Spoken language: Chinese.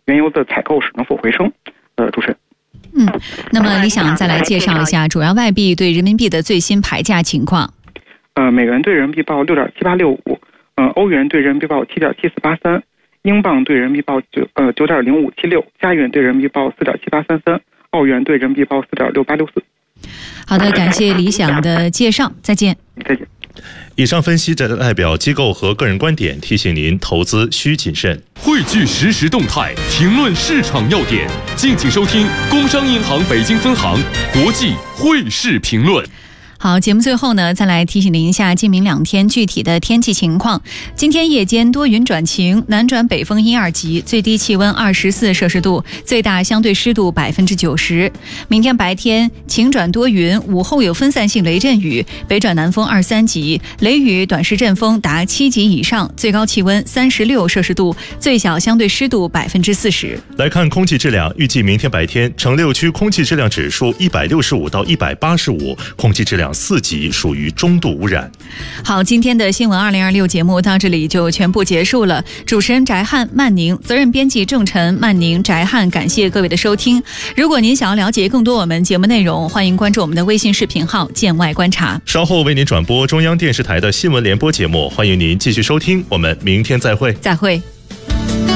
原油的采购是能否回升。主持人。 那么李想再来介绍一下主要外币对人民币的最新牌价情况。 美元对人民币报6.7865，欧元对人民币报7.7483，英镑对人民币报9.0576，加元对人民币报4.7833，澳元对人民币报4.6864。 好的，感谢李想的介绍，再见。 再见。 以上分析代表机构和个人观点，提醒您投资需谨慎。 汇聚实时动态，评论市场要点，敬请收听工商银行北京分行国际汇市评论。 好，节目最后呢，再来提醒您一下今明2天具体的天气情况。今天夜间多云转晴，南转北风1、2级，最低气温24摄氏度，最大相对湿度90%。明天白天晴转多云，午后有分散性雷阵雨，北转南风2、3级，雷雨短时阵风达7级以上，最高气温36摄氏度，最小相对湿度40%。 来看空气质量，预计明天白天城6区空气质量指数165到185，空气质量4级，属于中度污染。 好，今天的新闻2026节目到这里就全部结束了。主持人翟汉、曼宁，责任编辑郑晨、曼宁、翟汉，感谢各位的收听。如果您想要了解更多我们节目内容，欢迎关注我们的微信视频号“见外观察”。 稍后为您转播中央电视台的新闻联播节目，欢迎您继续收听。我们明天再会。 再会。